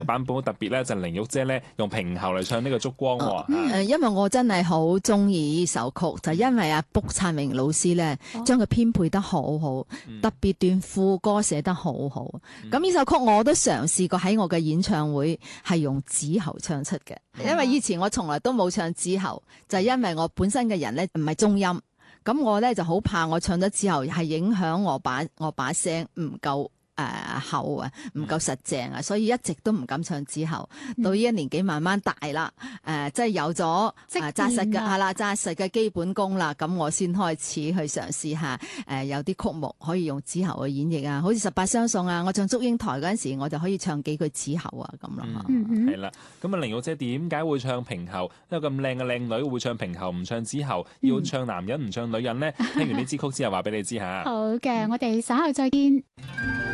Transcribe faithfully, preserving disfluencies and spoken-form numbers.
版本好特別咧，就凌玉姐咧用平喉嚟唱呢個燭光喎。 誒、嗯呃，因為我真係好中意呢首曲，就因為阿卜燦榮老師咧將佢編配得好好， 嗯、 特別段副歌寫得好好。咁呢、嗯、首曲我都嘗試過喺我嘅演唱會係用子喉唱出嘅，嗯、因為以前我從來都冇唱子喉，就係、因為我本身嘅人咧唔係中音，咁我咧就好怕我唱咗之後係影響我把我把聲唔夠。誒、呃、厚啊，唔夠實淨啊，所以一直都唔敢唱之後，嗯、到呢一年紀慢慢大啦，誒、呃、即係有咗誒紮實嘅係啦，紮實嘅基本功啦，咁我先開始去嘗試下誒、呃、有啲曲目可以用子喉去演繹啊，好似十八相送啊，我唱祝英台嗰陣時，我就可以唱幾句子喉啊咁咯。 係啦，咁啊凌玉姐點解會唱平喉？因為咁靚嘅靚女會唱平喉唔唱子喉，嗯、要唱男人唔唱女人呢？聽完呢支曲之後話俾你知嚇。 好嘅，我哋稍後再見。